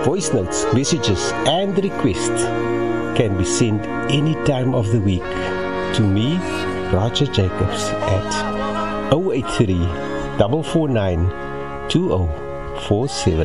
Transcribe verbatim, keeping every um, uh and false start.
Voice notes, messages and requests can be sent any time of the week to me, Roger Jacobs, at zero eight three, four four nine, two zero four seven.